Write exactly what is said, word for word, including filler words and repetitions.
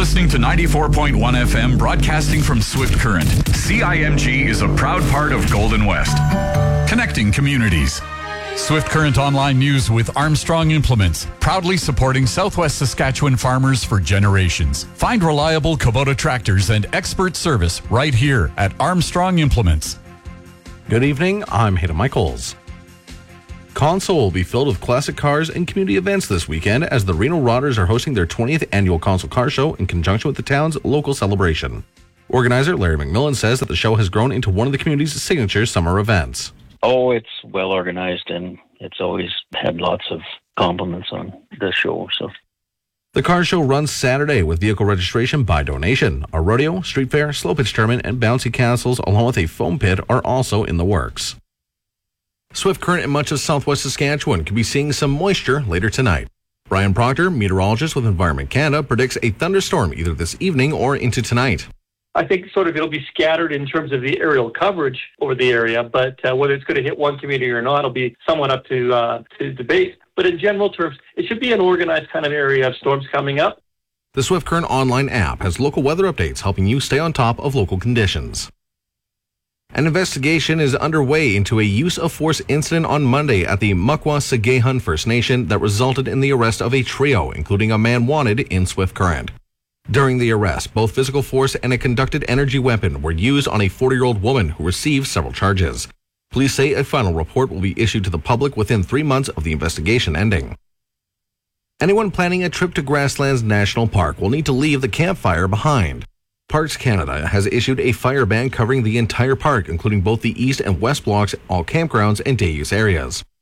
listening to ninety-four point one F M, broadcasting from Swift Current. C I M G is a proud part of Golden West, connecting communities. Swift Current Online News with Armstrong Implements, proudly supporting Southwest Saskatchewan farmers for generations. Find reliable Kubota tractors and expert service right here at Armstrong Implements. Good evening, I'm Hayden Michaels. Console will be filled with classic cars and community events this weekend as the Reno Rodders are hosting their twentieth annual Console Car Show in conjunction with the town's local celebration. Organizer Larry McMillan says that the show has grown into one of the community's signature summer events. Oh, it's well organized and it's always had lots of compliments on the show. So, the car show runs Saturday with vehicle registration by donation. A rodeo, street fair, slow pitch tournament, and bouncy castles along with a foam pit are also in the works. Swift Current in much of southwest Saskatchewan could be seeing some moisture later tonight. Brian Proctor, meteorologist with Environment Canada, predicts a thunderstorm either this evening or into tonight. I think sort of it'll be scattered in terms of the aerial coverage over the area, but uh, whether it's going to hit one community or not will be somewhat up to uh, to debate. But in general terms, it should be an organized kind of area of storms coming up. The Swift Current online app has local weather updates helping you stay on top of local conditions. An investigation is underway into a use of force incident on Monday at the Muckwa Sagehun First Nation that resulted in the arrest of a trio, including a man wanted in Swift Current. During the arrest, both physical force and a conducted energy weapon were used on a forty-year-old woman who received several charges. Police say a final report will be issued to the public within three months of the investigation ending. Anyone planning a trip to Grasslands National Park will need to leave the campfire behind. Parks Canada has issued a fire ban covering the entire park, including both the east and west blocks, all campgrounds, and day use areas.